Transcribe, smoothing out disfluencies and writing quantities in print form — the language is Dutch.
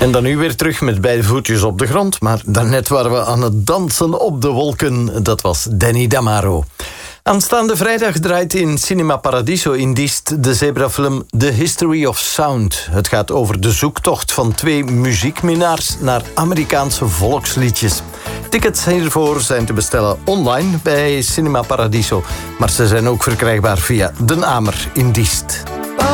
En dan nu weer terug met beide voetjes op de grond. Maar daarnet waren we aan het dansen op de wolken. Dat was Danny Damaro. Aanstaande vrijdag draait in Cinema Paradiso in Diest de zebrafilm The History of Sound. Het gaat over de zoektocht van 2 muziekminnaars naar Amerikaanse volksliedjes. Tickets hiervoor zijn te bestellen online bij Cinema Paradiso. Maar ze zijn ook verkrijgbaar via Den Amer in Diest.